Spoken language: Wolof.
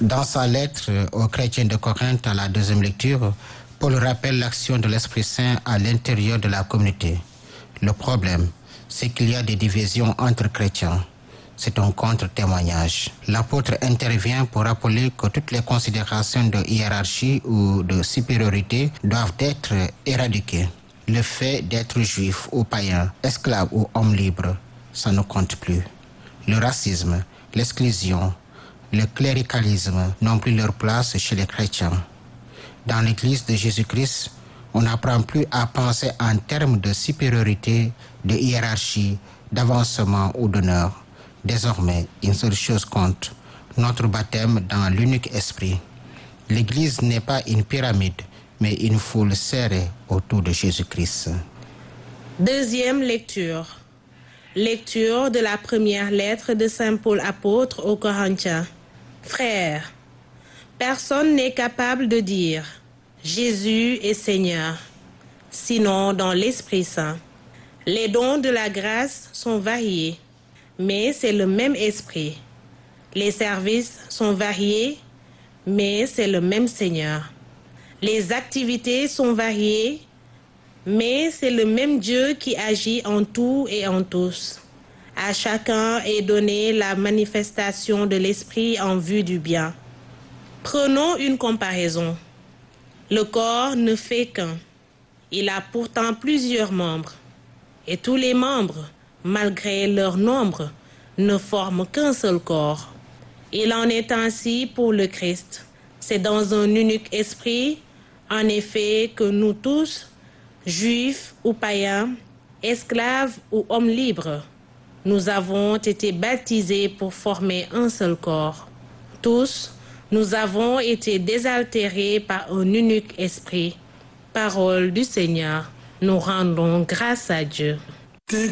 Dans sa lettre aux chrétiens de Corinthe à la deuxième lecture, Paul rappelle l'action de l'Esprit Saint à l'intérieur de la communauté. Le problème, c'est qu'il y a des divisions entre chrétiens. C'est un contre-témoignage. L'apôtre intervient pour rappeler que toutes les considérations de hiérarchie ou de supériorité doivent être éradiquées. Le fait d'être juif ou païen, esclave ou homme libre, ça ne compte plus. Le racisme, l'exclusion, le cléricalisme n'ont plus leur place chez les chrétiens. Dans l'Église de Jésus-Christ, on n'apprend plus à penser en termes de supériorité, de hiérarchie, d'avancement ou d'honneur. Désormais, une seule chose compte, notre baptême dans l'unique esprit. L'Église n'est pas une pyramide, mais une foule serrée autour de Jésus-Christ. Deuxième lecture. Lecture de la première lettre de Saint Paul apôtre aux Corinthiens. Frères, personne n'est capable de dire « Jésus est Seigneur », sinon dans l'Esprit Saint. Les dons de la grâce sont variés, mais c'est le même Esprit. Les services sont variés, mais c'est le même Seigneur. Les activités sont variées, mais c'est le même Dieu qui agit en tout et en tous. À chacun est donnée la manifestation de l'Esprit en vue du bien. Prenons une comparaison. Le corps ne fait qu'un. Il a pourtant plusieurs membres. Et tous les membres, malgré leur nombre, ne forment qu'un seul corps. Il en est ainsi pour le Christ. C'est dans un unique esprit, en effet, que nous tous, juifs ou païens, esclaves ou hommes libres, nous avons été baptisés pour former un seul corps. Tous, nous avons été désaltérés par un unique esprit. Parole du Seigneur, nous rendons grâce à Dieu.